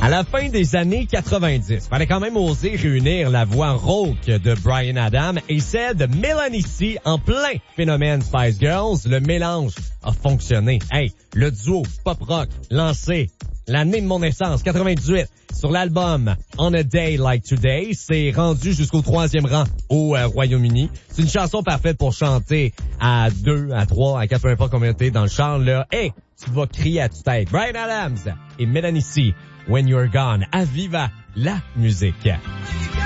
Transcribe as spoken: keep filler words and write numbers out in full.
À la fin des années quatre-vingt-dix, fallait quand même oser réunir la voix rauque de Bryan Adams et celle de Melanie C en plein phénomène Spice Girls. Le mélange a fonctionné. Hey, le duo pop-rock lancé l'année de mon naissance, quatre-vingt-dix-huit, sur l'album On a Day Like Today, c'est rendu jusqu'au troisième rang au euh, Royaume-Uni. C'est une chanson parfaite pour chanter à deux, à trois, à quatre, peu importe combien t'es dans le char, là. Hey, tu vas crier à tue-tête. Bryan Adams et Melanie C, When You're Gone. À viva la musique.